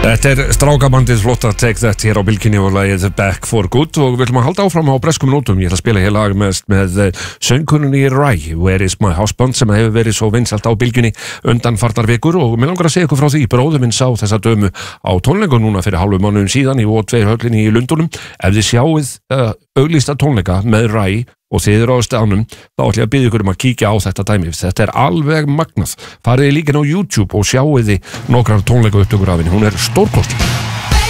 Þetta strákabandið flotta Take That hér á Bylgjunni og lagið Back for Good og við ætlum að halda áfram á breskum nótum. Ég ætla að spila hér lag með söngkonunni Rai, Where is my husband, sem hefur verið svo vinsælt á Bylgjunni undanfarnar vikur og mér langar að segja ykkur frá því. Bróðir minn sá þessa dömu á tónleikum núna fyrir hálfum mánuðum síðan í O2 höllinni í Lundúnum. Ef þið sjáið auglýsta tónleika með Rai og þið eru á staðnum, þá ætla ég að biðja ykkur að kíkja á þetta dæmi. Þetta alveg magnað. Farið líka á YouTube og sjáið þið nokkrar tónleika upptökur af henni. Hún stórkostleg.